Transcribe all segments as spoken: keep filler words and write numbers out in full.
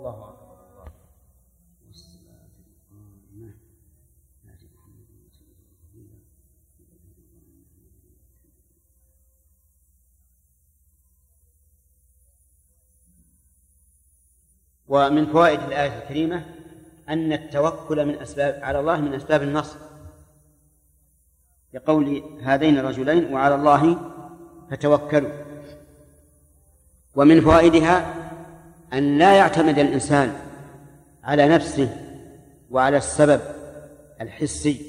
الله أكبر. ومن فوائد الآية الكريمة أن التوكل من أسباب على الله من أسباب النصر، لقول هذين الرجلين وعلى الله فتوكلوا. ومن فوائدها أن لا يعتمد الإنسان على نفسه وعلى السبب الحسي،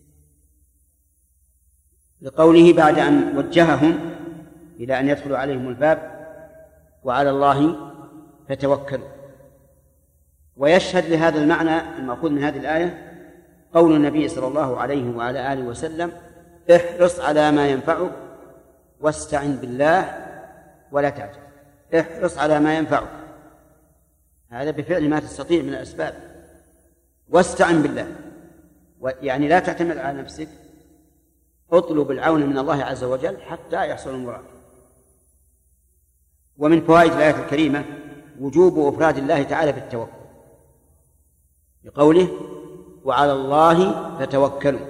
لقوله بعد أن وجههم إلى أن يدخلوا عليهم الباب وعلى الله فتوكلوا. ويشهد لهذا المعنى المأخوذ من هذه الآية قول النبي صلى الله عليه وعلى آله وسلم: احرص على ما ينفعك واستعن بالله ولا تعجل. احرص على ما ينفعك، هذا بفعل ما تستطيع من الأسباب، واستعن بالله، يعني لا تعتمد على نفسك، اطلب العون من الله عز وجل حتى يحصل المراد. ومن فوائد الآية الكريمة وجوب إفراد الله تعالى بالتوكل، بقوله وعلى الله فتوكلوا،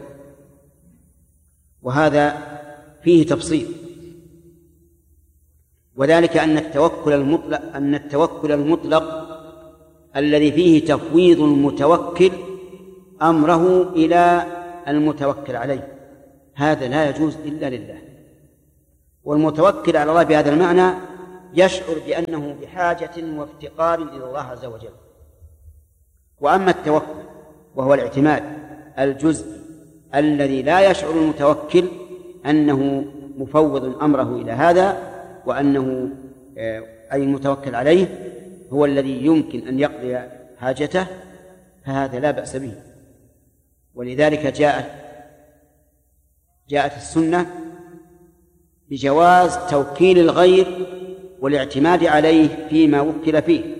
وهذا فيه تفصيل، وذلك أن التوكل المطلق أن التوكل المطلق الذي فيه تفويض المتوكل أمره إلى المتوكل عليه هذا لا يجوز إلا لله. والمتوكل على الله بهذا المعنى يشعر بأنه بحاجة وافتقار إلى الله عز وجل. وأما التوكل وهو الاعتماد الجزئي الذي لا يشعر المتوكل أنه مفوض أمره إلى هذا، وأنه أي المتوكل عليه هو الذي يمكن أن يقضي حاجته، فهذا لا بأس به. ولذلك جاءت جاءت السنة بجواز توكيل الغير والاعتماد عليه فيما وكل فيه.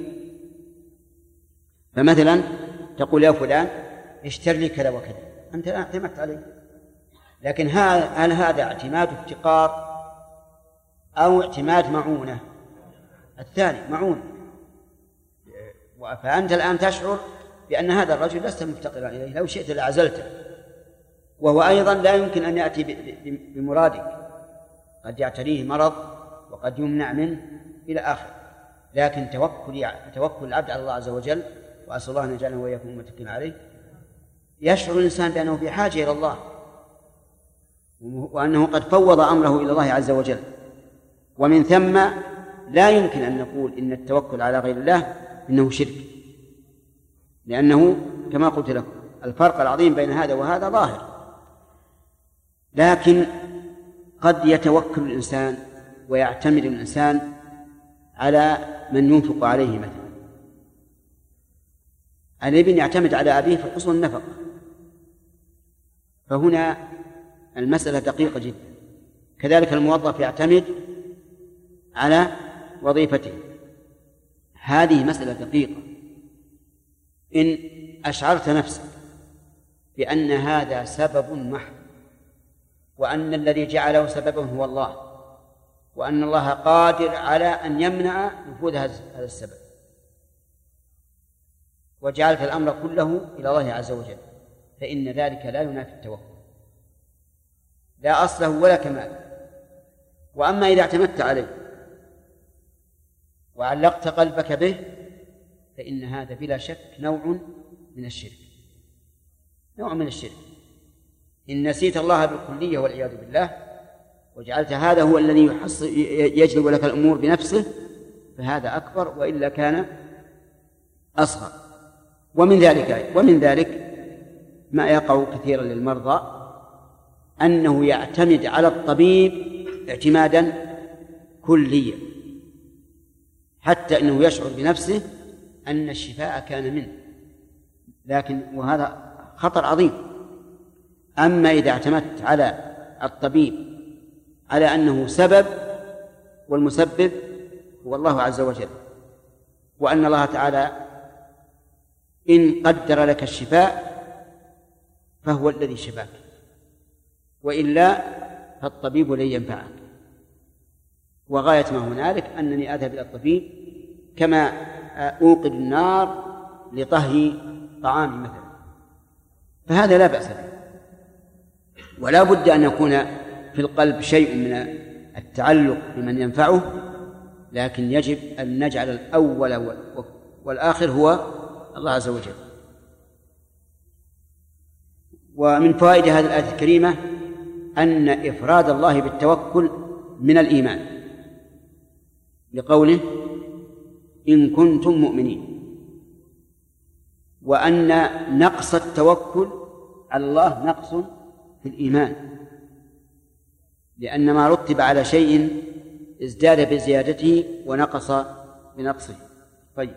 فمثلا تقول يا فلان اشتر لي كذا وكذا، أنت لا اعتمدت عليه، لكن هل هذا اعتماد افتقار أو اعتماد معونة؟ الثاني معونة. فأنت الآن تشعر بأن هذا الرجل لست مفتقرا إليه، لو شئت لعزلته، وهو أيضا لا يمكن أن يأتي بمرادك، قد يعتريه مرض وقد يمنع منه إلى آخر. لكن توكل توكل العبد على الله عز وجل، وأسأل الله أن يجعلنا وإياكم متكلين عليه، يشعر الإنسان بأنه بحاجة إلى الله، وأنه قد فوض أمره إلى الله عز وجل. ومن ثم لا يمكن أن نقول إن التوكل على غير الله إنه شرك، لأنه كما قلت لكم الفرق العظيم بين هذا وهذا ظاهر. لكن قد يتوكل الإنسان ويعتمد الإنسان على من ينفق عليه، مثلا الابن يعتمد على أبيه في حصول النفق، فهنا المسألة دقيقة جدا. كذلك الموظف يعتمد على وظيفته، هذه مسألة دقيقة. إن أشعرت نفسك بأن هذا سبب محض، وأن الذي جعله سببا هو الله، وأن الله قادر على أن يمنع نفوذ هذا السبب، وجعلت الأمر كله إلى الله عز وجل، فإن ذلك لا ينافي التوكل، لا أصله ولا كمال. وأما إذا اعتمدت عليه وعلقت قلبك به فإن هذا بلا شك نوع من الشرك، نوع من الشرك. إن نسيت الله بالكلية والعياذ بالله وجعلت هذا هو الذي يحصل يجلب لك الأمور بنفسه، فهذا أكبر، وإلا كان أصغر. ومن ذلك ومن ذلك ما يقع كثيرا للمرضى أنه يعتمد على الطبيب اعتمادا كليا، حتى أنه يشعر بنفسه أن الشفاء كان منه، لكن وهذا خطر عظيم. أما إذا اعتمدت على الطبيب على أنه سبب والمسبب هو الله عز وجل، وأن الله تعالى إن قدر لك الشفاء فهو الذي شفاك، وإلا فالطبيب لن ينفعك. وغاية ما هنالك أنني أذهب إلى الطبيب كما أوقد النار لطهي طعامي مثلا، فهذا لا بأس به، ولا بد أن يكون في القلب شيء من التعلق بمن ينفعه، لكن يجب أن نجعل الأول والآخر هو الله عز وجل. ومن فوائد هذه الآية الكريمة أن إفراد الله بالتوكل من الإيمان، لقوله إن كنتم مؤمنين، وأن نقص التوكل على الله نقص في الإيمان، لأن ما رتب على شيء ازداد بزيادته ونقص بنقصه. طيب،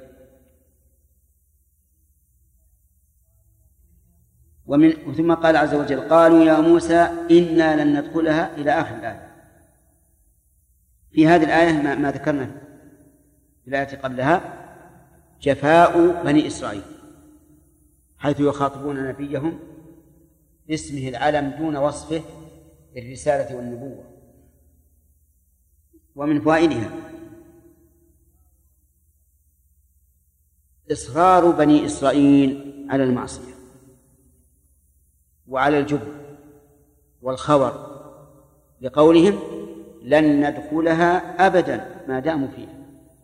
ومن ثم قال عز وجل قالوا يا موسى إنا لن ندخلها إلى آخر الآية. في هذه الآية ما, ما ذكرنا في الآية قبلها جفاء بني إسرائيل، حيث يخاطبون نبيهم باسمه العلم دون وصفه بالرسالة والنبوة. ومن فوائدها إصرار بني إسرائيل على المعصية وعلى الجبن والخور، لقولهم لن ندخلها أبدا ما داموا فيها،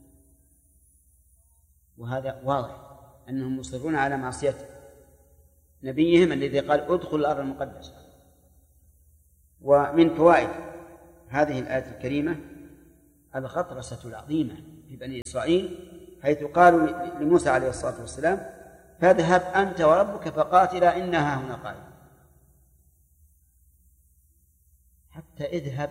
وهذا واضح أنهم مصرون على معصية نبيهم الذي قال ادخل الأرض المقدسة. ومن فوائد هذه الآية الكريمة الغطرسة العظيمة في بني إسرائيل، حيث قالوا لموسى عليه الصلاة والسلام فاذهب أنت وربك فقاتلا إنها هنا قائمة. حتى اذهب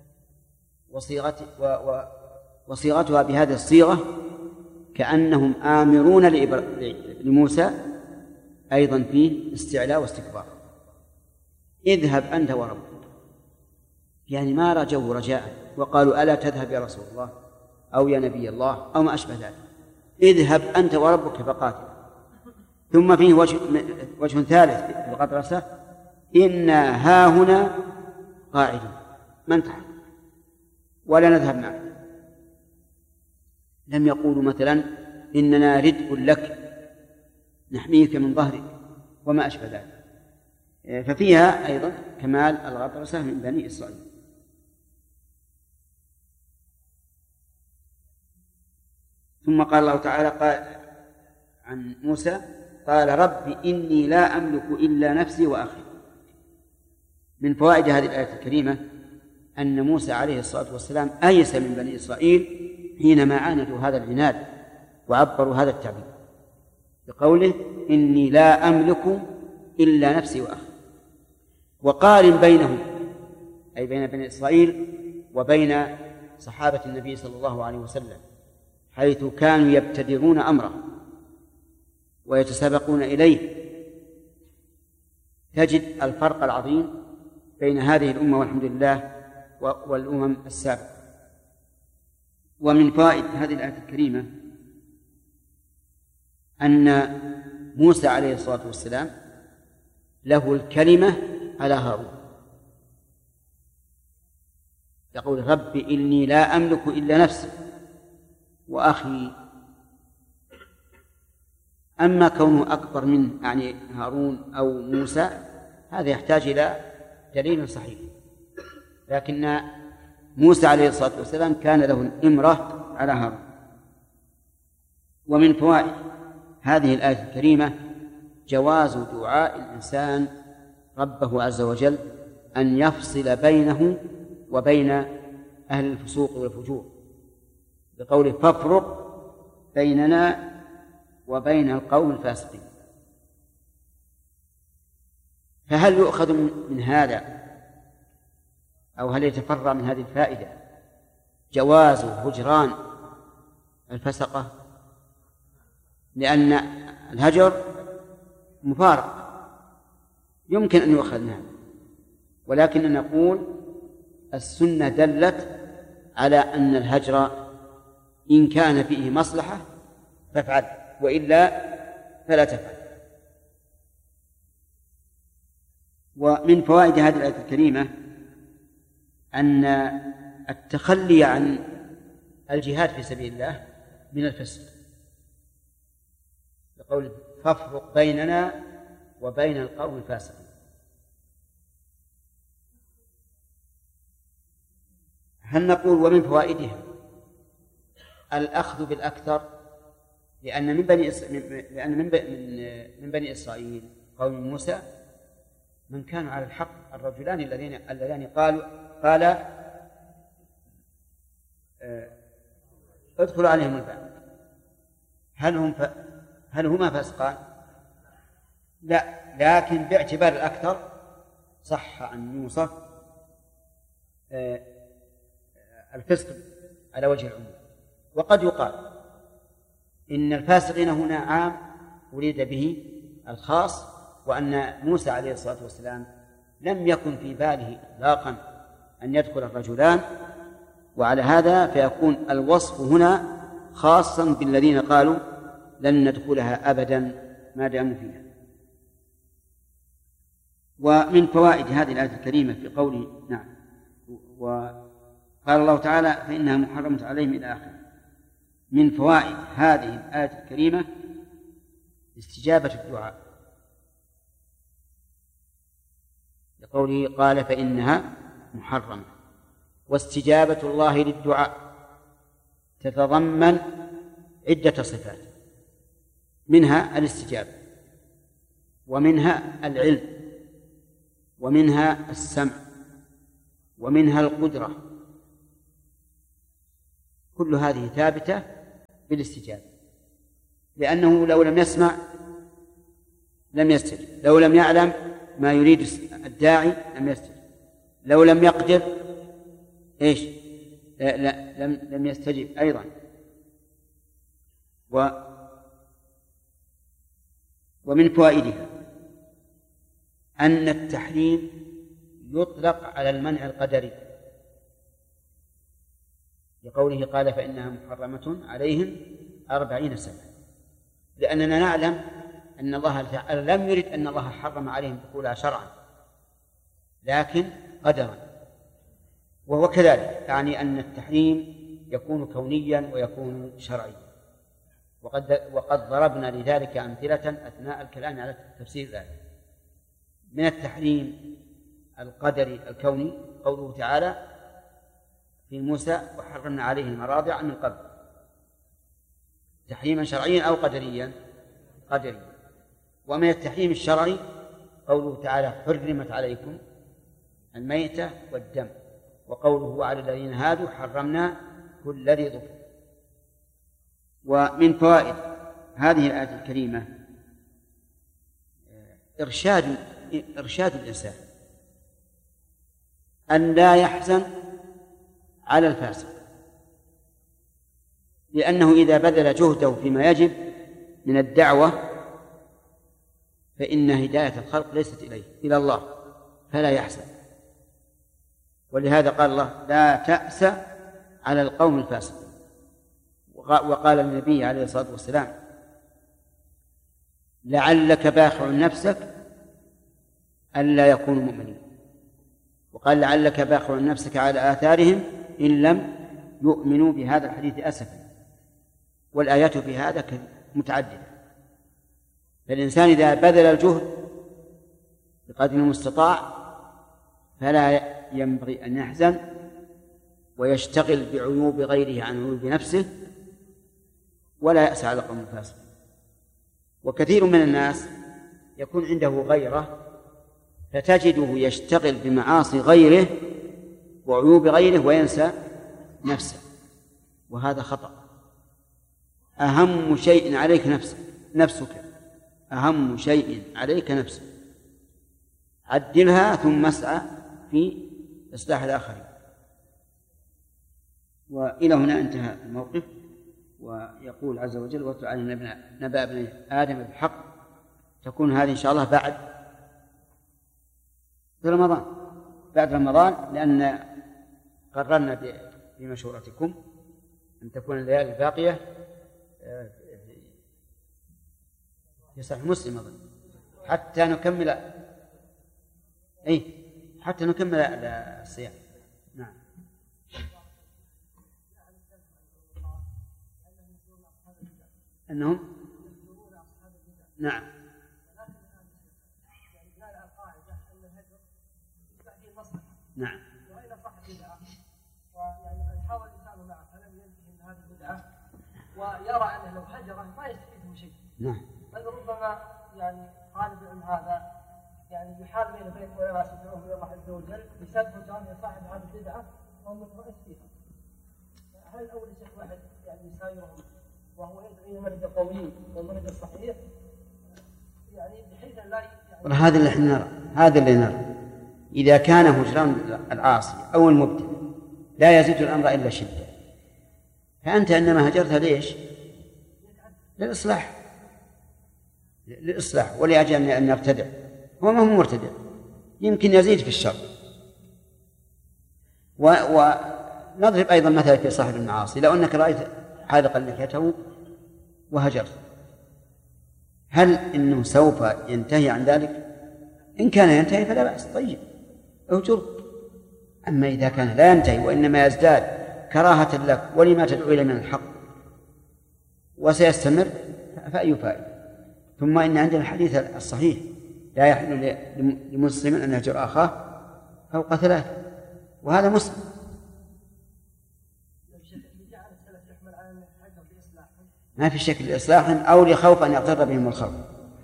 وصيغتها بهذه الصيغة كأنهم آمرون لموسى أيضا فيه استعلاء واستكبار. اذهب أنت وربك، يعني ما رجوا رجاء وقالوا ألا تذهب يا رسول الله أو يا نبي الله أو ما أشبه ذلك، اذهب أنت وربك فقاتل. ثم فيه وجه, وجه ثالث في الغطرسة إنا هاهنا قاعدون ما انتهى ولا نذهب معك. لم يقولوا مثلا إننا ردء لك نحميك من ظهرك وما أشبه ذلك. ففيها أيضا كمال الغطرسة من بني إسرائيل. ثم قال الله تعالى قال عن موسى قال رب إني لا أملك إلا نفسي وأخي. من فوائد هذه الآية الكريمة أن موسى عليه الصلاة والسلام أيس من بني إسرائيل حينما عاندوا هذا العناد وعبروا هذا التعبير بقوله إني لا أملك إلا نفسي وأخي. وقارن بينهم أي بين بني إسرائيل وبين صحابة النبي صلى الله عليه وسلم، حيث كانوا يبتدرون أمره ويتسابقون إليه، تجد الفرق العظيم بين هذه الأمة والحمد لله والأمم السابقة. ومن فوائد هذه الآية الكريمة أن موسى عليه الصلاة والسلام له الكلمة على هارون، يقول رب إني لا أملك إلا نفسي وأخي. أما كونه أكبر من يعني هارون أو موسى هذا يحتاج إلى دليل صحيح، لكن موسى عليه الصلاة والسلام كان له الإمرة على هارون. ومن فوائد هذه الآية الكريمة جواز دعاء الإنسان ربه عز وجل أن يفصل بينه وبين أهل الفسوق والفجور، بقوله فافرق بيننا وبين القوم الفاسقين. فهل يؤخذ من هذا أو هل يتفرع من هذه الفائدة جواز هجران الفسقة؟ لأن الهجر مفارق يمكن أن يؤخذ من هذا، ولكن نقول السنة دلت على أن الهجر إن كان فيه مصلحة فافعل وإلا فلا تفعل. ومن فوائد هذه الآية الكريمة أن التخلي عن الجهاد في سبيل الله من الفسق، قول فافرق بيننا وبين القوم الفاسقين. هل نقول ومن فوائدها الأخذ بالأكثر، لأن من بني إس... لأن من, ب... من... من بني إسرائيل قوم موسى من كانوا على الحق، الرجلان الذين اللذان قالوا قال ادخلوا عليهم الباب، هل هم ف... هل هما فاسقان؟ لا، لكن باعتبار الأكثر صح أن يوصف الفسق على وجه العموم. وقد يقال إن الفاسقين هنا عام أريد به الخاص، وأن موسى عليه الصلاة والسلام لم يكن في باله إطلاقا أن يدخل الرجلان، وعلى هذا فيكون الوصف هنا خاصا بالذين قالوا لن ندخلها أبدا ما داموا فيها. ومن فوائد هذه الآية الكريمة في قوله نعم وقال الله تعالى فإنها محرمة عليهم إلى آخره، من فوائد هذه الآية الكريمة استجابة الدعاء، لقوله قال فإنها محرمة. واستجابة الله للدعاء تتضمن عدة صفات، منها الاستجابة، ومنها العلم، ومنها السمع، ومنها القدرة، كل هذه ثابتة بالاستجابة، لأنه لو لم يسمع لم يستجب، لو لم يعلم ما يريد الداعي لم يستجب، لو لم يقدر إيش لا, لا لم, لم يستجب أيضا. و ومن فوائدها أن التحريم يطلق على المنع القدري، لقوله قال فإنها محرمة عليهم أربعين سنة، لأننا نعلم أن الله تعالى لم يرد أن الله حرم عليهم دخولها شرعا لكن قدرا، وهو كذلك، يعني أن التحريم يكون كونيا ويكون شرعيا. وقد, وقد ضربنا لذلك أمثلة أثناء الكلام على تفسير الآية. من التحريم القدري الكوني قوله تعالى في موسى وحرمنا عليه المراضع من قبل، تحريما شرعيا أو قدريا؟ قدريا. ومن التحريم الشرعي قوله تعالى حرمت عليكم الميتة والدم، وقوله على الذين هادوا حرمنا كل ذي ظفر. ومن فوائد هذه الآية الكريمة إرشاد إرشاد الإنسان أن لا يحزن على الفاسق، لأنه إذا بذل جهده فيما يجب من الدعوة فإن هداية الخلق ليست إليه إلى الله فلا يحزن. ولهذا قال الله لا تأس على القوم الفاسقين. وقال النبي عليه الصلاة والسلام لعلك باخع نفسك ألا يكونوا مؤمنين، وقال لعلك باخع نفسك على آثارهم إن لم يؤمنوا بهذا الحديث أسفا. والآيات في هذا متعددة، فالإنسان إذا بذل الجهد بقدر المستطاع فلا ينبغي أن يحزن ويشتغل بعيوب غيره عن عيوب نفسه ولا يأس على قوم الفاسقين. وكثير من الناس يكون عنده غيرة فتجده يشتغل بمعاصي غيره وعيوب غيره وينسى نفسه، وهذا خطأ. أهم شيء عليك نفسك نفسك أهم شيء عليك نفسك، عدلها ثم اسعى في إصلاح الآخرين. وإلى هنا انتهى الموقف. ويقول عز وجل واتل علينا نبأ ابني آدم بالحق، تكون هذه إن شاء الله بعد في رمضان، بعد رمضان، لأن قررنا بمشورتكم أن تكون الليالي الباقية في صحيح مسلم أظن حتى نكمل أي حتى نكمل الصيام. نعم. أنهم نعم. نعم. وإن صح بدعة ويعني قد حاول الإنسان معه فلم ينتهي من هذه البدعة ويرى أنه لو هجره ما يستفيد من شيء. نعم. بل ربما يعني طالب العلم هذا يعني يحال بين بين وناس يدعوهم إلى الله عز وجل بسبب هجران صاحب هذه البدعة وهو مترأس فيها. هل أول شيء واحد يعني يسايرهم وهو يدعو إلى المنهج القوي والمنهج الصحيح يعني بحيث لا يعني هذا اللي احنا نرى، هذا اللي نرى إذا كان هجران العاصي أو المبتدع لا يزيد الأمر إلا شدة، فأنت إنما هجرتها ليش؟ للإصلاح، للإصلاح ولأجل أن يرتدع، هو ما هو مرتدع، يمكن يزيد في الشر. ونضرب أيضا مثلا في صاحب المعاصي، لو أنك رأيت حالقا لحيته وهجرت، هل إنه سوف ينتهي عن ذلك؟ إن كان ينتهي فلا بأس، طيب أهجر. أما إذا كان لا ينتهي وإنما يزداد كراهة لك ولما تدعو إليه من الحق وسيستمر فأي فائدة؟ ثم إن عندنا الحديث الصحيح لا يحل لمسلم أن يهجر أخاه فوق ثلاث، وهذا مسلم. ما في شكل لإصلاح أو لخوف أن يغتر بهم الخوف.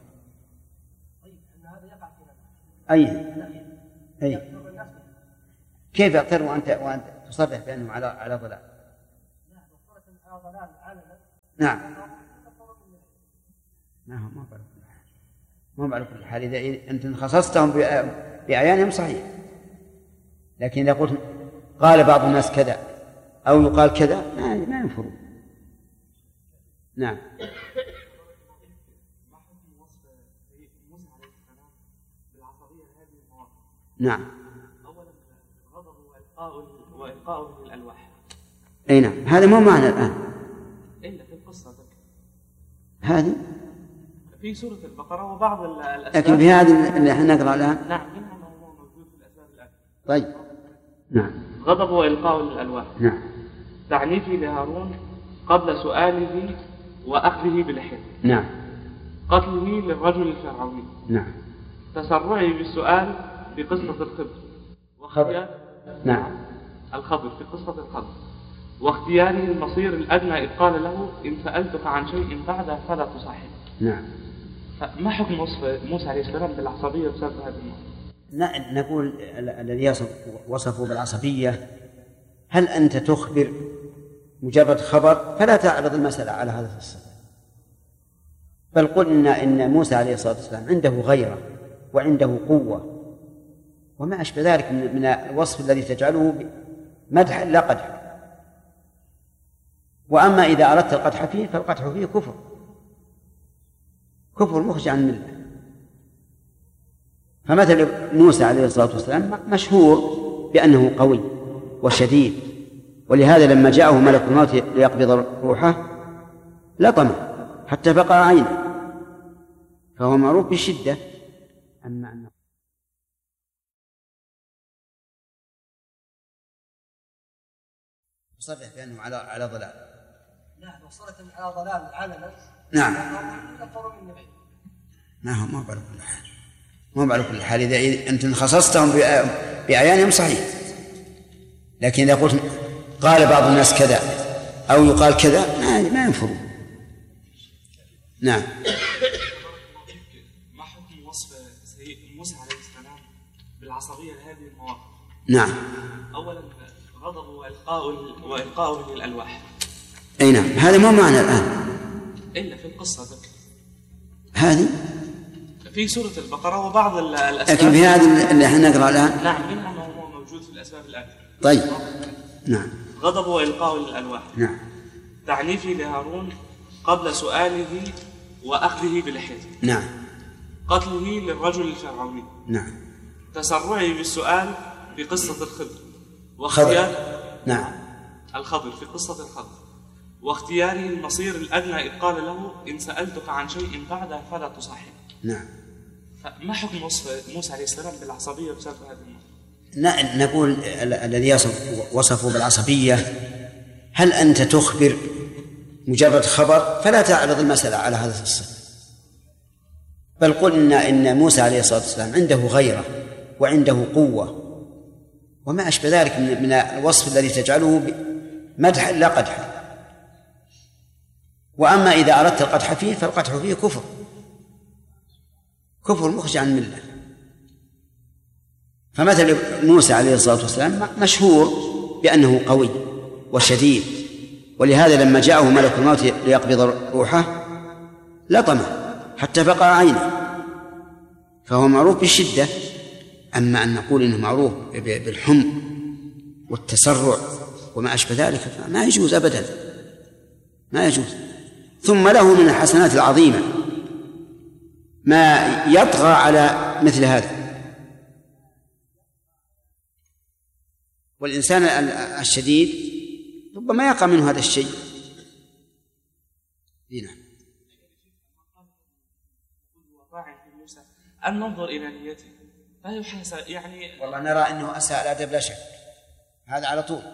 أي أي كيف يغتر وأنت وأنت تصرح بأنه على على ضلال؟ نعم. ما هو ما بعرف ما بعرف كل حال. إذا أنت خصصتهم بأعيانهم صحيح، لكن إذا قلت قال بعض الناس كذا أو يقال كذا ما ما ينفرون. نعم. نعم. أولا غضب وإلقاء وإلقاء للألواح. أي نعم، هذا مو معنى الآن إلا في القصة ذكر هذه في سورة البقرة وبعض الأسباب، لكن في هذه اللي احنا نقرأ الآن نعم منها ما هو موجود في الأسباب الآن. طيب. نعم. غضب وإلقاء للألواح. نعم. تعنيفي لهارون قبل سؤاله وأخذه بلحيته. نعم. قتله للرجل الفرعوني. نعم. تسرعي بالسؤال بقصة الخضر واختيار نعم الخضر في قصة الخضر واختياره المصير الأدنى إذ قال له إن سألتك عن شيء بعده فلا تصاحب. نعم. ما حكم وصف موسى عليه السلام بالعصبية بسبب هذا النوع؟ نقول الذي وصفه بالعصبية، هل أنت تخبر مجرد خبر فلا تعرض المسألة على هذا الصفة، بل قل إن, إن موسى عليه الصلاة والسلام عنده غيرة وعنده قوة وما أشبه ذلك من الوصف الذي تجعله مدحا لا قدحا. وأما إذا أردت القدح فيه فالقدح فيه كفر، كفر مخرج عن الملة. فمثل موسى عليه الصلاة والسلام مشهور بأنه قوي وشديد، ولهذا لما جاءه ملك الموت ليقبض روحه لطمه حتى بقى عينه، فهو معروف بالشدة. أما أنه صرح بأنه على على ضلال. نعم وصلت على ضلال علنا. نعم. نعم ما بعرف كل حال ما بعرف كل حال. إذا أنت خصصتهم بأعيانهم صحيح، لكن إذا قلت قال بعض الناس كذا أو يقال كذا ما ما ينفرون. نعم. ما حكم وصف موسى عليه السلام بالعصبية لهذه المواقف؟ نعم. أولا غضب وإلقاء وإلقاء للألواح. أي نعم، هذا مو معنى الآن إلا في القصة ذكر هذه في سورة البقرة وبعض الأسباب، لكن في هذه اللي احنا نقرأ الآن نعم منها ما هو موجود في الأسباب الآن. طيب. نعم. غضب وإلقاء للألواح. نعم. تعنيفي لهارون قبل سؤاله وأخذه بلحيته. نعم. قتله للرجل الفرعوني. نعم. تسرعي بالسؤال بقصة الخضر واختيار نعم الخضر في قصة الخضر واختياره المصير الأدنى إذ قال له إن سألتك عن شيء بعده فلا تصاحب. نعم. ما حكم وصف موسى عليه السلام بالعصبية بسبب هذا النوع؟ نقول الذي وصفه بالعصبية، هل أنت تخبر مجرد خبر فلا تعرض المسألة على هذا الصفة، بل قلنا إن موسى عليه الصلاة والسلام عنده غيرة وعنده قوة وما أشبه ذلك من الوصف الذي تجعله مدحا لا قدحا. وأما إذا أردت القدح فيه فالقدح فيه كفر كفر مخرج عن الملة. فمثل موسى عليه الصلاة والسلام مشهور بأنه قوي وشديد، ولهذا لما جاءه ملك الموت ليقبض روحه لطمه حتى فقع عينه، فهو معروف بالشدة. أما أن نقول إنه معروف بالحمق والتسرع وما أشبه ذلك فما يجوز أبدا، ما يجوز. ثم له من الحسنات العظيمة ما يطغى على مثل هذا. والإنسان الشديد ربما يقع منه هذا الشيء. هنا أن ننظر إلى نيته لا يحاسب يعني. والله نرى أنه أساء الأدب لا شك، هذا على طول.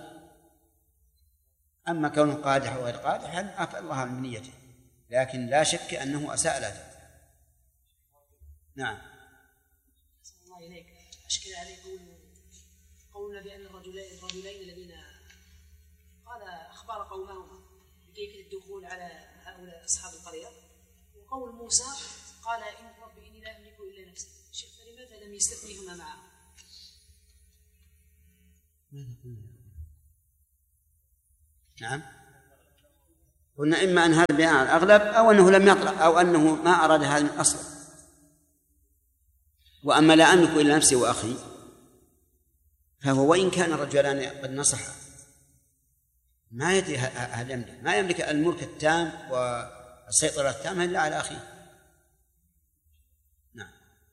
أما كونه قادح وغير قادح عفى الله عن نيته، لكن لا شك أنه أساء الأدب. نعم. أحسن الله إليك. أشكل عليه قولنا بأن الرجلين الرجلين الذين قال أخبار قومهما بكيفية الدخول على هؤلاء أصحاب القرية، وقول موسى قال إن ربي إني لا أملك إلا نفسي، فلماذا لم يستثنيهما معه؟ نعم، قلنا إما أن هذا بيان على الأغلب أو أنه لم يطلع أو أنه ما أراد هذا من أصل. وأما لا أملك إلا نفسي وأخي فهو وإن كان الرجلان قد نصح ما يدري هل يملك ما يملك الملك التام والسيطرة التامة إلا على أخيه. نعم.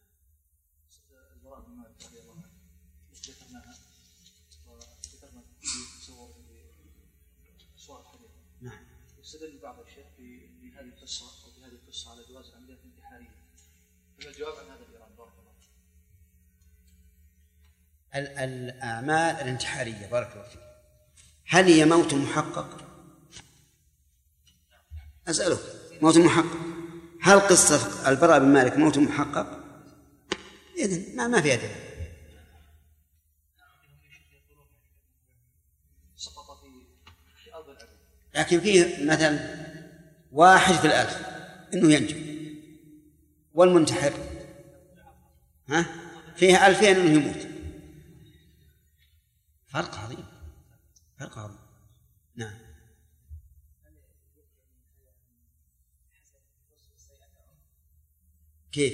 نعم. يستدل بعض الشيخ بهذه القصة أو بهذه القصة على جواز العمليات الانتحارية، فما الجواب عن هذا الإيران؟ بارك الله. الأعمال الانتحارية بارك الله فيك هل هي موت محقق؟ أسألك، موت محقق. هل قصة البراء بن مالك موت محقق؟ إذن ما ما فيها دليل. لكن فيه مثلا واحد في الألف إنه ينجو، والمنتحر ها فيه ألفين إنه يموت. فرق عظيم، فرق عظيم. نعم. كيف؟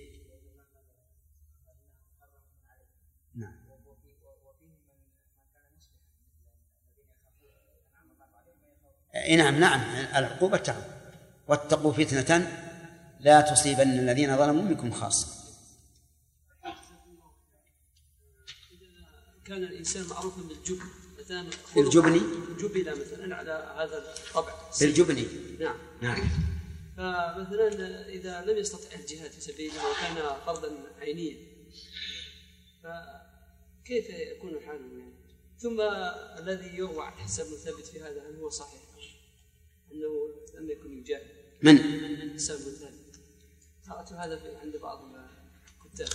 نعم. نعم نعم العقوبة تعم. واتقوا فتنة لا تصيبن الذين ظلموا منكم خاصة. كان الإنسان معروفا بالجبن مثلا، الجبني جبن مثلا على هذا الطبع الجبني. نعم نعم. فمثلا إذا لم يستطع الجهاد في سبيل الله وكان فرضا عينيا فكيف يكون حاله يعني؟ ثم الذي يروى عن حسن بن ثابت في هذا هل هو صحيح أنه لم يكن يجاهد؟ من؟ حسن بن ثابت. قرأت هذا عند بعض الكتاب.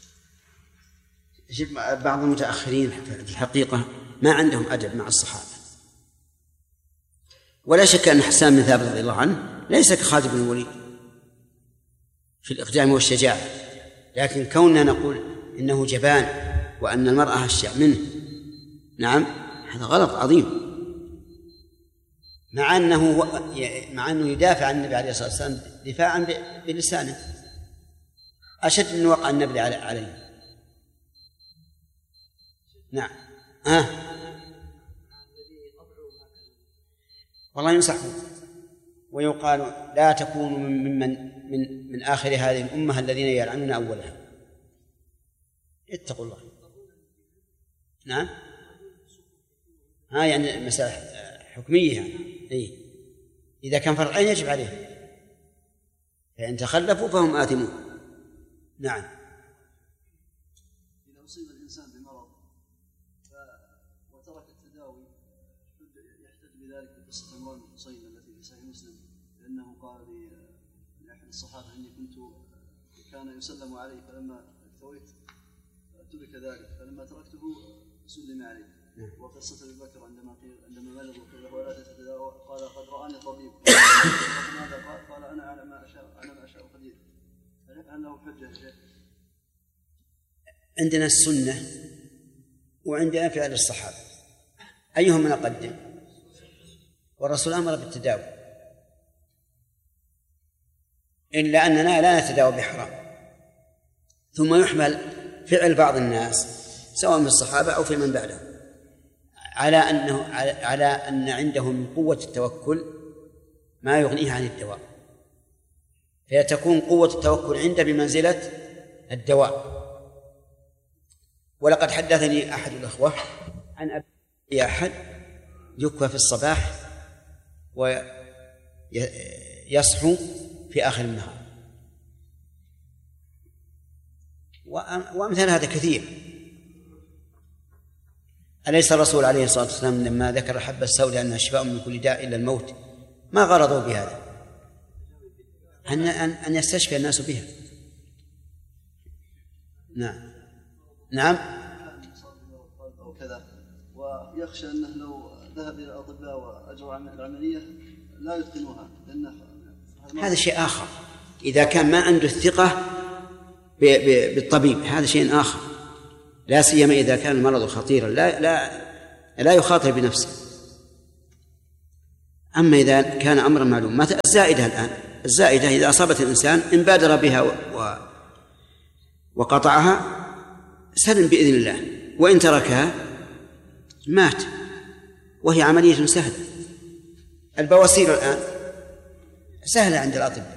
بعض المتأخرين في الحقيقة ما عندهم أدب مع الصحابة، ولا شك أن حسان بن ثابت رضي الله عنه ليس كخالد بن الوليد في الإقدام والشجاعة، لكن كوننا نقول إنه جبان وأن المرأة أشجع منه نعم هذا غلط عظيم، مع أنه مع أنه يدافع عن النبي عليه الصلاة والسلام دفاعا بلسانه أشد من وقع النبي عليه. نعم. آه. والله ينصحه ويقال لا تكونوا ممن من من آخر هذه الأمة الذين يلعنون أولها. اتقوا الله. نعم. ها يعني مسألة حكمية يعني. إيه؟ إذا كان فرض عين يجب عليه، فإن تخلفوا فهم آثمون. نعم. إذا أصيب الإنسان بمرض وترك التداوي يحتج بذلك بقصة عمران بن حصين التي في صحيح مسلم، لأنه قال لأحد الصحابة إني كنت كان يسلم عليه، فلما اكتويت ترك ذلك، فلما تركته سلم عليه. وقصة أبي بكر عندما قيل عندما مرض وقيل له ولا تتداوى قال قد رآني طبيب. ماذا قال؟ قال أنا على ما أشاء أنا ما أشاء قدير. هل له حجة شيخ؟ عندنا السنة وعندنا فعل الصحابة، أيهم نقدم؟ والرسول أمر بالتداوي، إلا أننا لا نتداوى بحرام. ثم يحمل فعل بعض الناس سواء من الصحابة أو في من بعدهم على أنه على أن عنده من قوة التوكل ما يغنيه عن الدواء، فيتكون قوة التوكل عنده بمنزلة الدواء. ولقد حدثني أحد الأخوة عن أبي أحد يكوى في الصباح ويصحو في آخر النهار، وأمثال هذا كثير. أليس الرسول عليه الصلاة والسلام لما ذكر حبة السوداء أنها شفاء من كل داء إلا الموت ما غرضوا بهذا؟ أن أن يستشفي الناس بها. نعم نعم. أو كذا، ويخشى أنه لو ذهب إلى الأطباء وأجروا العملية لا يتقنوها، لأنه هذا شيء آخر. إذا كان ما عنده الثقة بالطبيب هذا شيء آخر، لا سيما إذا كان المرض خطيرا لا لا لا يخاطر بنفسه. أما إذا كان أمرا معلوم، الزائدة الآن الزائدة إذا أصابت الإنسان إن بادر بها و... وقطعها سلم بإذن الله، وإن تركها مات، وهي عملية سهلة. البواسير الآن سهلة عند الأطباء،